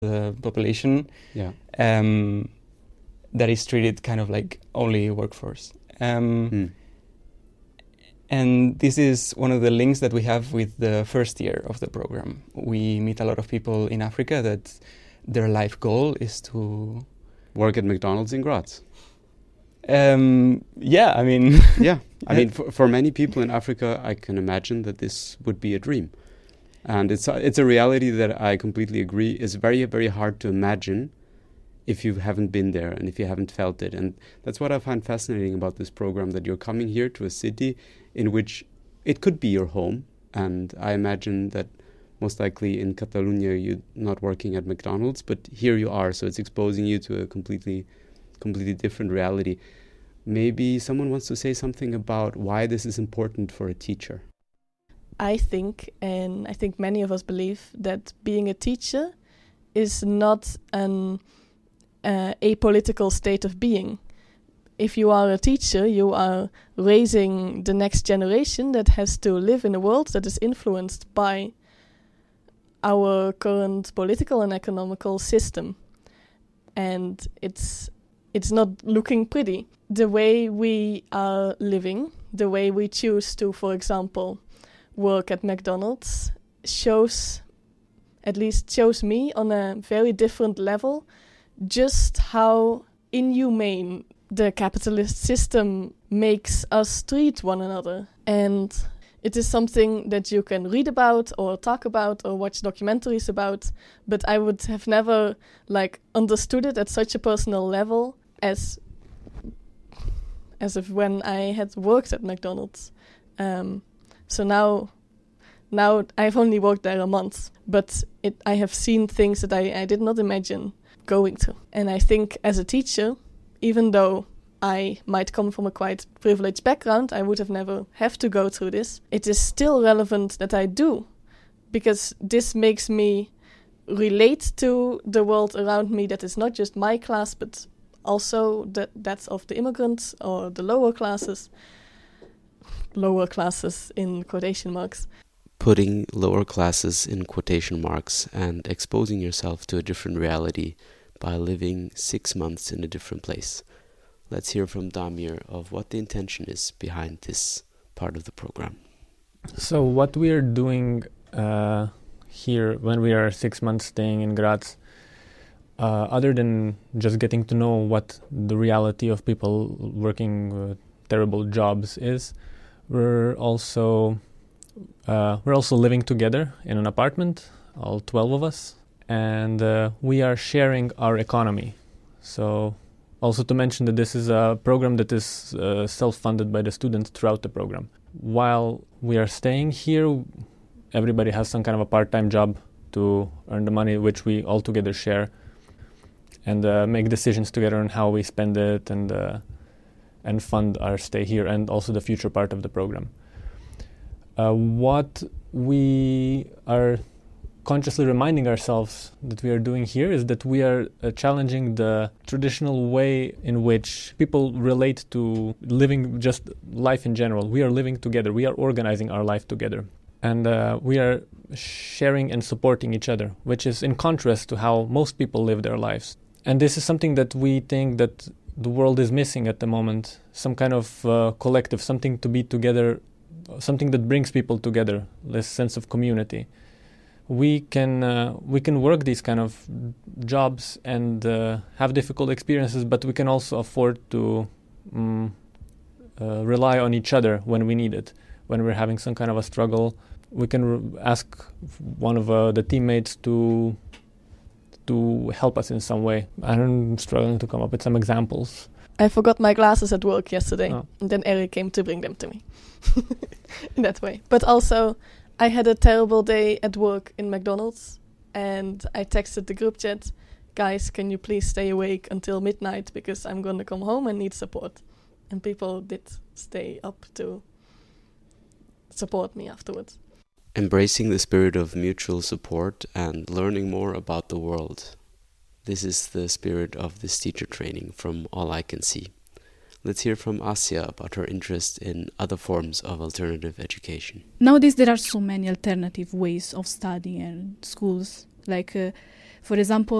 the population that is treated kind of like only workforce. And this is one of the links that we have with the first year of the program. We meet a lot of people in Africa that their life goal is to work at McDonald's in Graz. I mean... I mean, for many people in Africa, I can imagine that this would be a dream. And it's a reality that I completely agree is very, very hard to imagine if you haven't been there and if you haven't felt it. And that's what I find fascinating about this program, that you're coming here to a city in which it could be your home. And I imagine that most likely in Catalonia you're not working at McDonald's, but here you are. So it's exposing you to a completely different reality. Maybe someone wants to say something about why this is important for a teacher. I think many of us believe that being a teacher is not an apolitical state of being. If you are a teacher, you are raising the next generation that has to live in a world that is influenced by our current political and economical system. And it's not looking pretty. The way we are living, the way we choose to, for example, work at McDonald's, shows me on a very different level just how inhumane the capitalist system makes us treat one another. And it is something that you can read about or talk about or watch documentaries about, but I would have never understood it at such a personal level as if when I had worked at McDonald's. So now I've only worked there a month, but I have seen things that I did not imagine going to. And I think as a teacher, even though I might come from a quite privileged background, I would have never have to go through this. It is still relevant that I do, because this makes me relate to the world around me that is not just my class, but also that's of the immigrants or the lower classes in quotation marks. Putting lower classes in quotation marks and exposing yourself to a different reality by living 6 months in a different place. Let's hear from Damir of what the intention is behind this part of the program. So what we are doing here when we are 6 months staying in Graz, other than just getting to know what the reality of people working terrible jobs is, we're also living together in an apartment, all 12 of us, and we are sharing our economy. So also to mention that this is a program that is self-funded by the students throughout the program. While we are staying here, everybody has some kind of a part-time job to earn the money, which we all together share, and make decisions together on how we spend it and fund our stay here and also the future part of the program. What we are consciously reminding ourselves that we are doing here is that we are challenging the traditional way in which people relate to living just life in general. We are living together. We are organizing our life together. And we are sharing and supporting each other, which is in contrast to how most people live their lives. And this is something that we think that the world is missing at the moment, some kind of collective, something to be together, something that brings people together, this sense of community. We can work these kind of jobs and have difficult experiences, but we can also afford to rely on each other when we need it. When we're having some kind of a struggle, we can ask one of the teammates to help us in some way. I'm struggling to come up with some examples. I forgot my glasses at work yesterday, and then Eric came to bring them to me. In that way. But also, I had a terrible day at work in McDonald's, and I texted the group chat, guys, can you please stay awake until midnight because I'm going to come home and need support. And people did stay up to support me afterwards. Embracing the spirit of mutual support and learning more about the world. This is the spirit of this teacher training from all I can see. Let's hear from Asya about her interest in other forms of alternative education. Nowadays there are so many alternative ways of studying in schools. For example,